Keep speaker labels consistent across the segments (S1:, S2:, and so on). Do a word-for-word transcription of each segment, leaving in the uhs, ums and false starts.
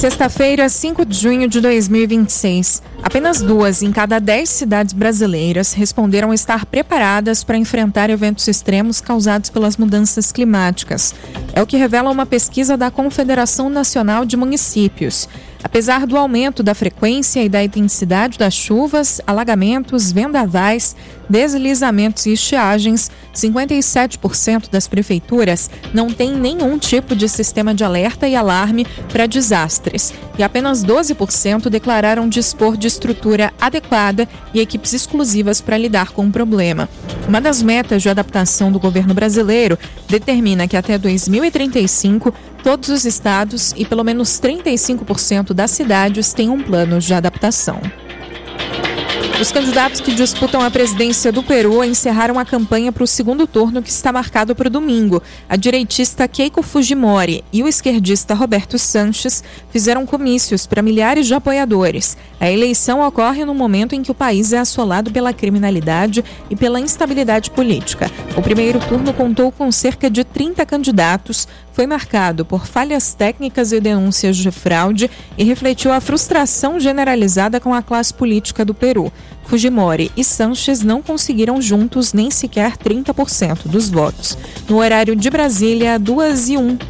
S1: Sexta-feira, cinco de junho de dois mil e vinte e seis. Apenas duas em cada dez cidades brasileiras responderam estar preparadas para enfrentar eventos extremos causados pelas mudanças climáticas. É o que revela uma pesquisa da Confederação Nacional de Municípios. Apesar do aumento da frequência e da intensidade das chuvas, alagamentos, vendavais, deslizamentos e estiagens, cinquenta e sete por cento das prefeituras não têm nenhum tipo de sistema de alerta e alarme para desastres. E apenas doze por cento declararam dispor de estrutura adequada e equipes exclusivas para lidar com o problema. Uma das metas de adaptação do governo brasileiro determina que até dois mil e trinta e cinco, todos os estados e pelo menos trinta e cinco por cento das cidades têm um plano de adaptação. Os candidatos que disputam a presidência do Peru encerraram a campanha para o segundo turno, que está marcado para o domingo. A direitista Keiko Fujimori e o esquerdista Roberto Sanches fizeram comícios para milhares de apoiadores. A eleição ocorre no momento em que o país é assolado pela criminalidade e pela instabilidade política. O primeiro turno contou com cerca de trinta candidatos, foi marcado por falhas técnicas e denúncias de fraude e refletiu a frustração generalizada com a classe política do Peru. Fujimori e Sanches não conseguiram juntos nem sequer trinta por cento dos votos. No horário de Brasília, duas e um.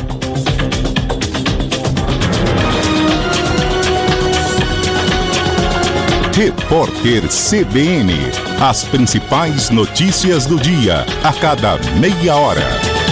S2: Repórter C B N. As principais notícias do dia, a cada meia hora.